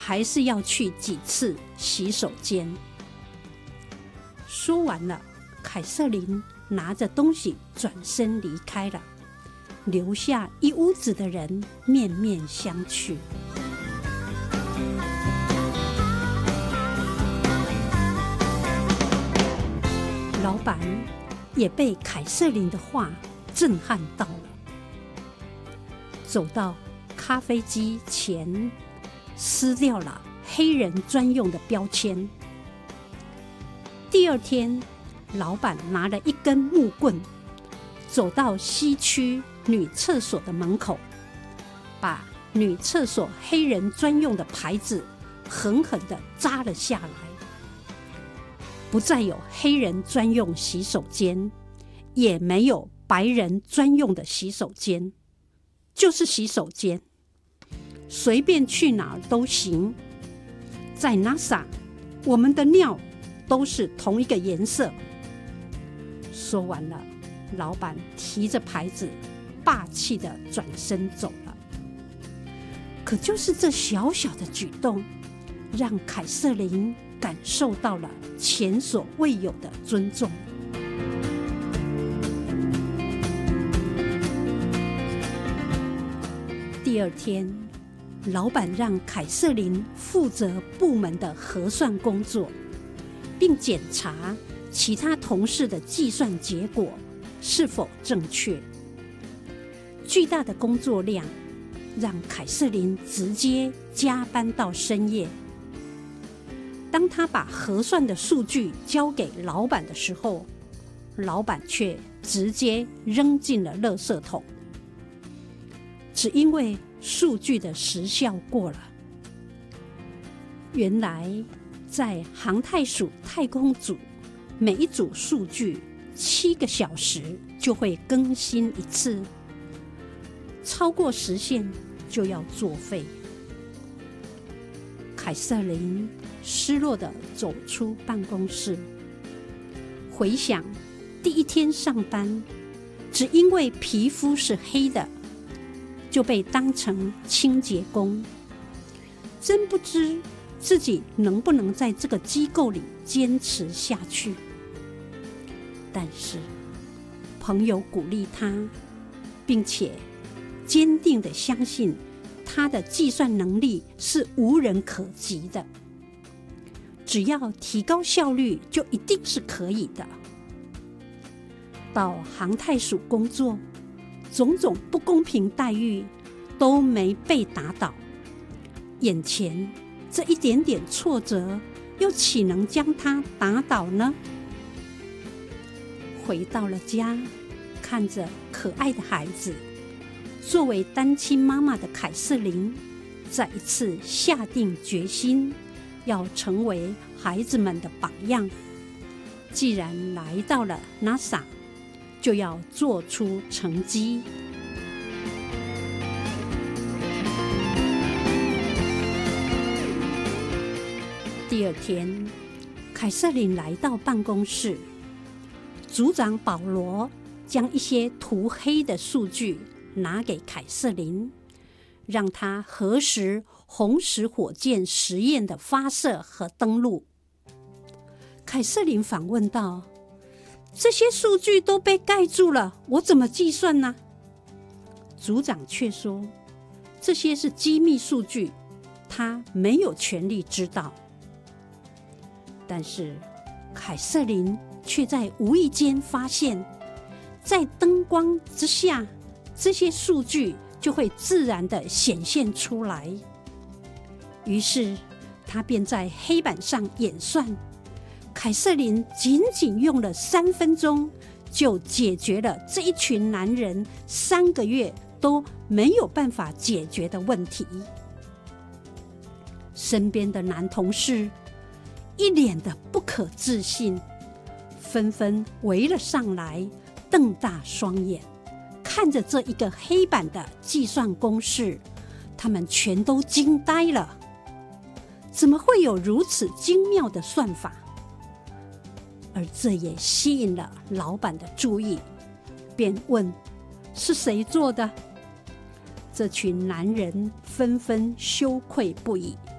还是要去几次洗手间。说完了，凯瑟琳拿着东西转身离开了，留下一屋子的人面面相觑。老板也被凯瑟琳的话震撼到了，走到咖啡机前，撕掉了黑人专用的标签。第二天，老板拿了一根木棍，走到西区女厕所的门口，把女厕所黑人专用的牌子狠狠地扎了下来。不再有黑人专用洗手间，也没有白人专用的洗手间，就是洗手间，随便去哪儿都行。在 NASA， 我们的尿都是同一个颜色。说完了，老板提着牌子，霸气地转身走了。可就是这小小的举动，让凯瑟琳感受到了前所未有的尊重。第二天，老板让凯瑟琳负责部门的核算工作，并检查其他同事的计算结果是否正确。巨大的工作量让凯瑟琳直接加班到深夜。当他把核算的数据交给老板的时候，老板却直接扔进了垃圾桶，只因为数据的时效过了。原来在航太署太空组，每一组数据7个小时就会更新一次，超过时限就要作废。凯瑟琳失落地走出办公室，回想第一天上班，只因为皮肤是黑的，就被当成清洁工，真不知自己能不能在这个机构里坚持下去。但是朋友鼓励他，并且坚定地相信他的计算能力是无人可及的，只要提高效率，就一定是可以的。到航太署工作，种种不公平待遇都没被打倒，眼前这一点点挫折，又岂能将他打倒呢？回到了家，看着可爱的孩子，作为单亲妈妈的凯瑟琳，再一次下定决心，要成为孩子们的榜样。既然来到了 NASA， 就要做出成绩。第二天，凯瑟琳来到办公室，组长保罗将一些涂黑的数据拿给凯瑟琳，让她核实红石火箭实验的发射和登陆。凯瑟琳反问道：这些数据都被盖住了，我怎么计算呢？组长却说，这些是机密数据，他没有权利知道。但是凯瑟琳却在无意间发现，在灯光之下，这些数据就会自然地显现出来。于是他便在黑板上演算，凯瑟琳仅仅用了3分钟，就解决了这一群男人3个月都没有办法解决的问题。身边的男同事一脸的不可置信，纷纷围了上来，瞪大双眼，看着这一个黑板的计算公式，他们全都惊呆了。怎么会有如此精妙的算法？而这也吸引了老板的注意，便问：是谁做的？这群男人纷纷羞愧不已，